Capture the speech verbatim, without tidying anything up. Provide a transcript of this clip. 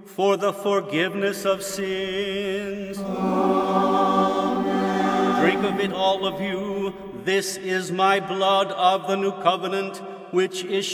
for the forgiveness of sins. Drink of it, all of you. This is my blood of the new covenant, which is